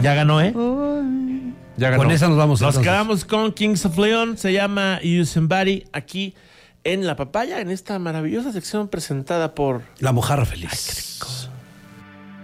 Ya ganó, ¿eh? Ya ganó. Con esa nos vamos. Nos entonces. quedamos con Kings of Leon. Se llama You Somebody aquí en La Papaya, en esta maravillosa sección presentada por La mojarra feliz.